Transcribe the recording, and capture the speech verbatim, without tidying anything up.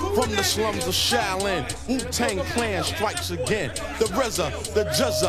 From the slums of Shaolin, Wu-Tang Clan strikes again. The R Z A, the J Z A,